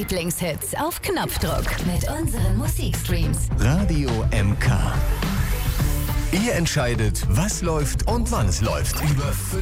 Lieblingshits auf Knopfdruck mit unseren Musikstreams. Radio MK. Ihr entscheidet, was läuft und wann es läuft. Über